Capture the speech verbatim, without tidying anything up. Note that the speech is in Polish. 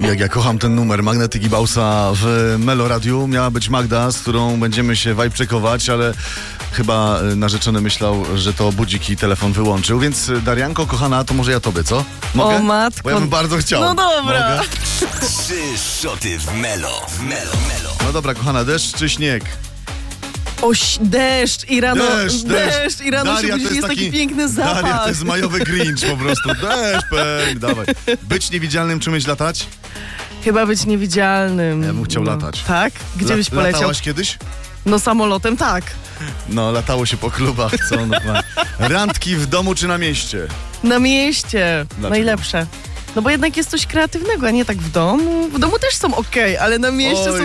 Jak ja kocham ten numer Magnetyk i Bausa w Meloradiu. Miała być Magda, z którą będziemy się wajprzekować, ale chyba narzeczony myślał, że to budzik i telefon wyłączył. Więc Darianko, kochana, to może ja tobie, co? Mogę? O matko. Bo ja bym bardzo chciał. No dobra. Mogę? Trzy szoty w Melo, w Melo, Melo. No dobra, kochana, deszcz czy śnieg? Oś, deszcz i rano, Deszcz, deszcz. deszcz i rano Daria, się budzisz, to jest taki, taki piękny zapach. Daria, to jest majowy Grinch po prostu. Deszcz, pęk, dawaj. Być niewidzialnym, czy umieć latać? Chyba być niewidzialnym. Ja bym chciał no. latać. Tak? Gdzie La- byś poleciał? Latałaś kiedyś? No samolotem tak. No, latało się po klubach, co? No, randki w domu czy na mieście? Na mieście. Dlaczego? Najlepsze. No bo jednak jest coś kreatywnego, a nie tak w domu. W domu też są okej, ale na mieście Oj, są